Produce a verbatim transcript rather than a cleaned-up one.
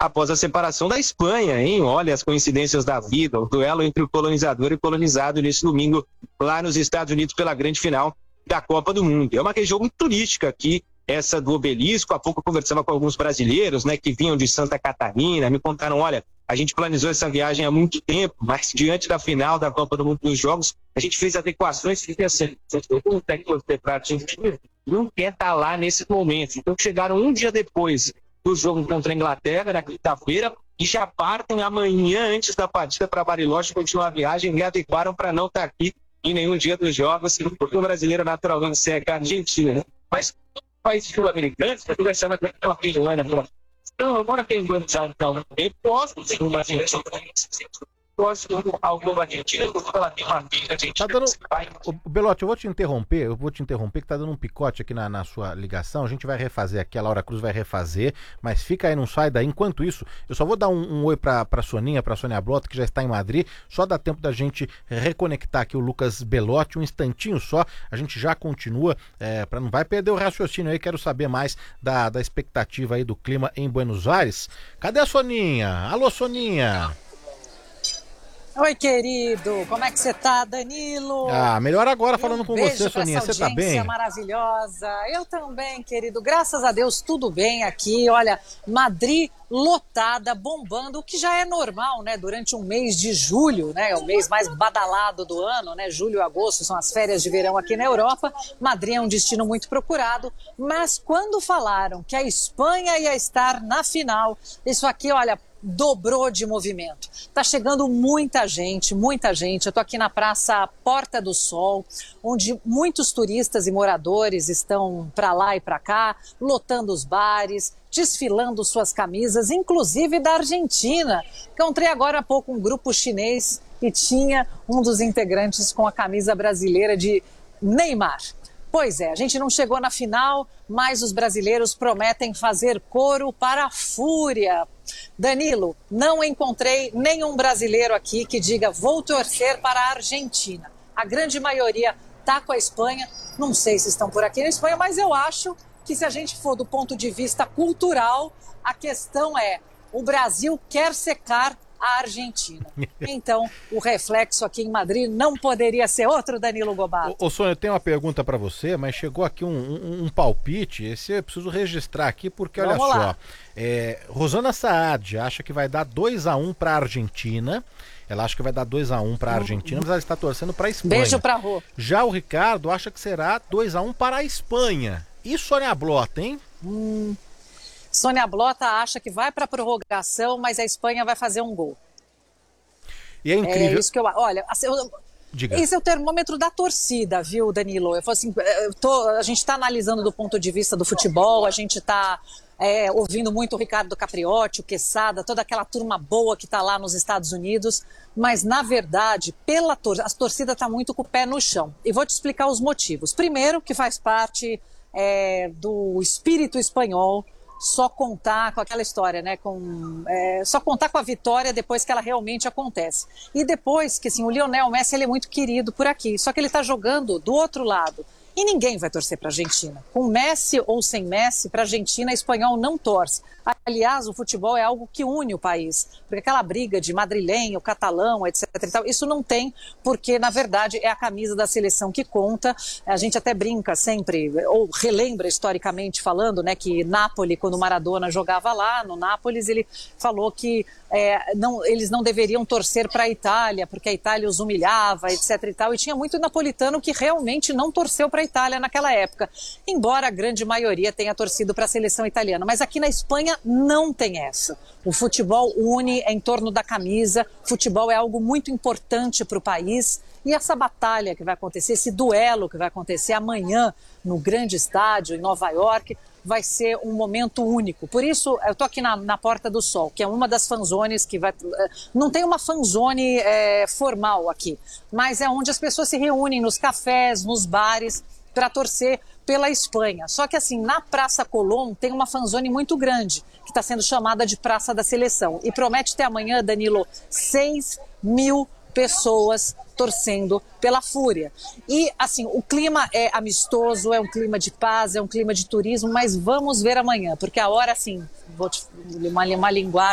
após a separação da Espanha, hein? Olha as coincidências da vida, o duelo entre o colonizador e o colonizado nesse domingo lá nos Estados Unidos pela grande final da Copa do Mundo. É uma região muito turística aqui, essa do Obelisco. Há pouco eu conversava com alguns brasileiros, né, que vinham de Santa Catarina, me contaram, olha, a gente planejou essa viagem há muito tempo, mas diante da final da Copa do Mundo dos Jogos, a gente fez adequações que assim, como técnico para a Argentina não quer estar lá nesse momento. Então chegaram um dia depois do jogo contra a Inglaterra, na quinta-feira, e já partem amanhã, antes da partida, para Bariloche, continuar a viagem, e adequaram para não estar aqui em nenhum dia dos jogos, porque o brasileiro naturalmente segue a Argentina, né? Mas países sul-americanos, eu conversava com uma peruana, então, agora tem Buenos Aires, então, eu posso ser uma seleção, posso ser alguma Argentina, porque ela tem uma vida argentina. Tá dando... O Belotti, eu vou te interromper, eu vou te interromper, que tá dando um picote aqui na, na sua ligação, a gente vai refazer aqui, a Laura Cruz vai refazer, mas fica aí, não sai daí. Enquanto isso, eu só vou dar um, um oi pra, pra Soninha, pra Sônia Blota, que já está em Madrid, só dá tempo da gente reconectar aqui o Lucas Belotti, um instantinho só, a gente já continua, é, pra não vai perder o raciocínio aí, quero saber mais da, da expectativa aí do clima em Buenos Aires. Cadê a Soninha? Alô, Soninha! Oi, querido, como é que você tá, Danilo? Ah, melhor agora falando um com beijo você, Soninha, você tá bem? Maravilhosa, eu também, querido, graças a Deus, tudo bem aqui. Olha, Madrid lotada, bombando, o que já é normal, né, durante um mês de julho, né, o mês mais badalado do ano, né, julho e agosto são as férias de verão aqui na Europa. Madrid é um destino muito procurado, mas quando falaram que a Espanha ia estar na final, isso aqui, olha, dobrou de movimento. Tá chegando muita gente, muita gente. Eu tô aqui na Praça Porta do Sol, onde muitos turistas e moradores estão para lá e para cá, lotando os bares, desfilando suas camisas, inclusive da Argentina. Encontrei agora há pouco um grupo chinês e tinha um dos integrantes com a camisa brasileira de Neymar. Pois é, a gente não chegou na final, mas os brasileiros prometem fazer coro para a fúria. Danilo, não encontrei nenhum brasileiro aqui que diga vou torcer para a Argentina. A grande maioria está com a Espanha, não sei se estão por aqui na Espanha, mas eu acho que se a gente for do ponto de vista cultural, a questão é o Brasil quer secar a Argentina. Então, o reflexo aqui em Madrid não poderia ser outro, Danilo Gobato. Ô, ô Sônia, eu tenho uma pergunta para você, mas chegou aqui um, um, um palpite, esse eu preciso registrar aqui, porque olha Vamos só, lá. É, Rosana Saad acha que vai dar dois a um para a Argentina, ela acha que vai dar dois a um para a Argentina, mas ela está torcendo para a Espanha. Beijo pra Rô. Já o Ricardo acha que será dois a um para a Espanha. E Sônia Blota, hein? Hum... Sônia Blota acha que vai para a prorrogação, mas a Espanha vai fazer um gol. E é incrível. É isso que eu... Olha, eu, Diga. Esse é o termômetro da torcida, viu, Danilo? Eu falo assim, eu tô, a gente está analisando do ponto de vista do futebol, a gente está é, ouvindo muito o Ricardo Capriotti, o Quesada, toda aquela turma boa que está lá nos Estados Unidos, mas, na verdade, pela tor a torcida está muito com o pé no chão. E vou te explicar os motivos. Primeiro, que faz parte é, do espírito espanhol, só contar com aquela história, né? Com, é, só contar com a vitória depois que ela realmente acontece. E depois que, assim, o Lionel Messi ele é muito querido por aqui, só que ele está jogando do outro lado. E ninguém vai torcer para a Argentina. Com Messi ou sem Messi, para a Argentina, espanhol não torce. Aliás, o futebol é algo que une o país. Porque aquela briga de madrilenho, catalão, etc e tal, isso não tem, porque, na verdade, é a camisa da seleção que conta. A gente até brinca sempre, ou relembra historicamente falando, né, que Nápoles, quando Maradona jogava lá, no Nápoles, ele falou que é, não, eles não deveriam torcer para a Itália, porque a Itália os humilhava, etc e tal. E tinha muito napolitano que realmente não torceu para a Itália naquela época, embora a grande maioria tenha torcido para a seleção italiana. Mas aqui na Espanha não tem essa. O futebol une em torno da camisa, futebol é algo muito importante para o país. E essa batalha que vai acontecer, esse duelo que vai acontecer amanhã no grande estádio em Nova York, vai ser um momento único. Por isso, eu estou aqui na, na Porta do Sol, que é uma das fanzones que vai... Não tem uma fanzone é, formal aqui, mas é onde as pessoas se reúnem nos cafés, nos bares, para torcer pela Espanha. Só que assim, na Praça Colón tem uma fanzone muito grande, que está sendo chamada de Praça da Seleção. E promete ter amanhã, Danilo, seis mil pessoas torcendo pela Fúria. E, assim, o clima é amistoso, é um clima de paz, é um clima de turismo, mas vamos ver amanhã, porque a hora, assim, vou te, uma, uma linguagem